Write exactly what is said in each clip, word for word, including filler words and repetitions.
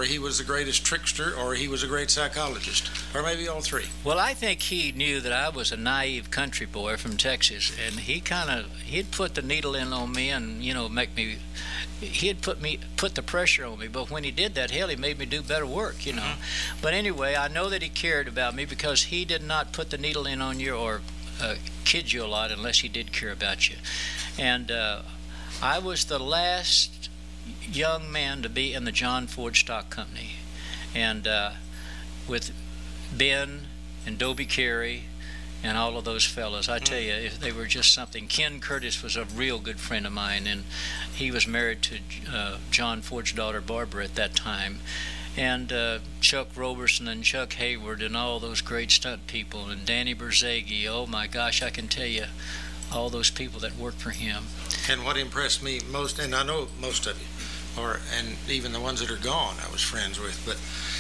or he was the greatest trickster, or he was a great psychologist, or maybe all three? Well, I think he knew that I was a naive country boy from Texas, and he kind of he'd put the needle in on me, and you know, make me. He'd put me put the pressure on me, but when he did that, hell, he made me do better work, you know. Mm-hmm. But anyway, I know that he cared about me because he did not put the needle in on you or uh, kid you a lot unless he did care about you. And uh, I was the last young man to be in the John Ford Stock Company, and uh, with Ben and Dobie Carey and all of those fellas, I tell you, they were just something. Ken Curtis was a real good friend of mine, and he was married to uh, John Ford's daughter Barbara at that time, and uh, Chuck Roberson and Chuck Hayward and all those great stunt people, and Danny Berzaghi. Oh my gosh, I can tell you all those people that worked for him. And what impressed me most, and I know most of you, or and even the ones that are gone, I was friends with, but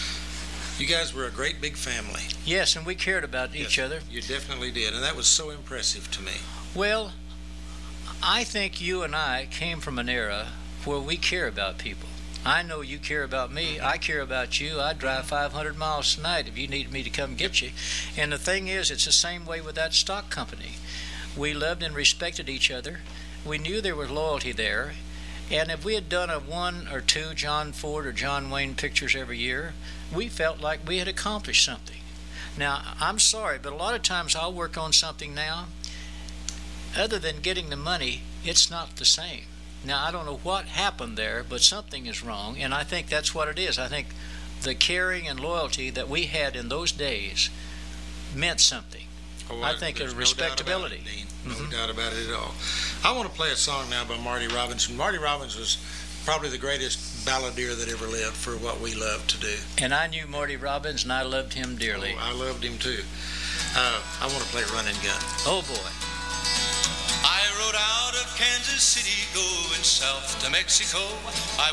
you guys were a great big family. Yes, and we cared about Yes, each other. You definitely did, and that was so impressive to me. Well, I think you and I came from an era where we care about people. I know you care about me. I care about you. I'd drive five hundred miles tonight if you needed me to come get you. And the thing is, it's the same way with that stock company. We loved and respected each other. We knew there was loyalty there. And if we had done a one or two John Ford or John Wayne pictures every year, we felt like we had accomplished something. Now, I'm sorry, but a lot of times I'll work on something now. Other than getting the money, it's not the same. Now, I don't know what happened there, but something is wrong, and I think that's what it is. I think the caring and loyalty that we had in those days meant something. Oh, I think there's of no respectability. doubt about it, Dean. No Mhm. doubt about it at all. I want to play a song now by Marty Robbins. Marty Robbins was probably the greatest balladeer that ever lived for what we love to do. And I knew Marty Robbins, and I loved him dearly. Oh, I loved him too. Uh, I want to play Run and Gun. Oh, boy. I rode out of Kansas City going south to Mexico. I